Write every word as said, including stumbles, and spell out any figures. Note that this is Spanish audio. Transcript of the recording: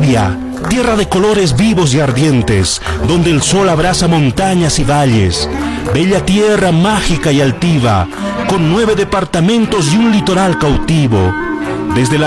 Colombia, tierra de colores vivos y ardientes, donde el sol abraza montañas y valles. Bella tierra mágica y altiva, con nueve departamentos y un litoral cautivo. Desde la